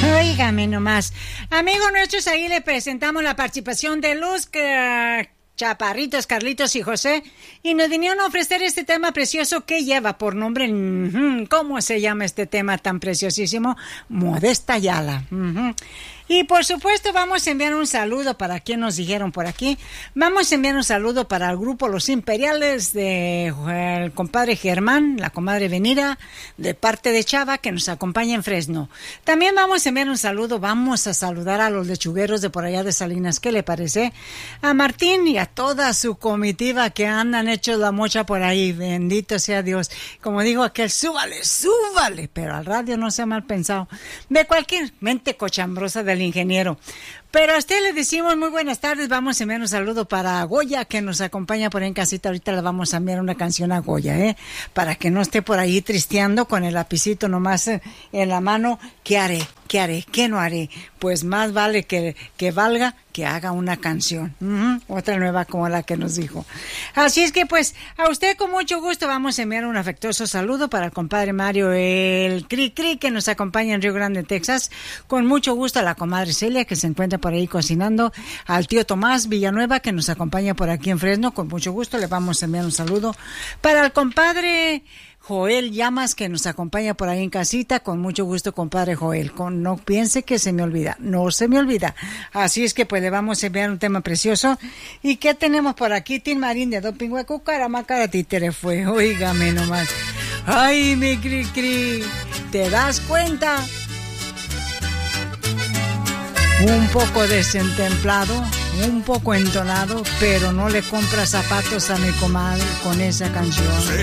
Óigame nomás. Amigos nuestros, ahí le presentamos la participación de Luz Chaparritos, Carlitos y José, y nos vinieron a ofrecer este tema precioso que lleva por nombre, ¿cómo se llama este tema tan preciosísimo? Modesta Ayala. Y por supuesto vamos a enviar un saludo para quien nos dijeron por aquí. Vamos a enviar un saludo para el grupo Los Imperiales de el compadre Germán, la comadre Venira, de parte de Chava, que nos acompaña en Fresno. También vamos a enviar un saludo, vamos a saludar a los lechugueros de por allá de Salinas, ¿qué le parece? A Martín y a toda su comitiva que andan hechos la mocha por ahí, bendito sea Dios. Como digo aquel, súbale, súbale, pero al radio no sea mal pensado. De cualquier mente cochambrosa del ingeniero. Pero a usted le decimos muy buenas tardes. Vamos a enviar un saludo para Goya, que nos acompaña por ahí en casita. Ahorita le vamos a enviar una canción a Goya, para que no esté por ahí tristeando con el lapicito nomás en la mano. ¿Qué haré? ¿Qué haré? ¿Qué no haré? Pues más vale que valga que haga una canción. Otra nueva como la que nos dijo. Así es que pues a usted con mucho gusto vamos a enviar un afectuoso saludo para el compadre Mario, el Cri Cri, que nos acompaña en Río Grande, Texas. Con mucho gusto a la comadre Celia, que se encuentra por ahí cocinando. Al tío Tomás Villanueva, que nos acompaña por aquí en Fresno. Con mucho gusto le vamos a enviar un saludo para el compadre Joel Llamas, que nos acompaña por ahí en casita. Con mucho gusto, compadre Joel. No piense que se me olvida. No se me olvida. Así es que pues le vamos a enviar un tema precioso. ¿Y qué tenemos por aquí? Tin Marín de Dopingüeco, Caramacara, títere fue. Óigame nomás. Ay, mi Cri Cri. ¿Te das cuenta? Un poco desentemplado, un poco entonado, pero no le compra zapatos a mi comadre con esa canción.